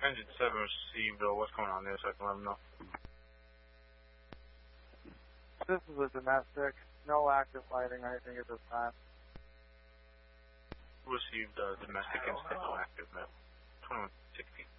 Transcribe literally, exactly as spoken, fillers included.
Engine seven received, uh, what's going on there so I can let them know. This is a domestic. No active fighting or anything at this time. Received uh, domestic incident, no active, man. twenty-one sixty.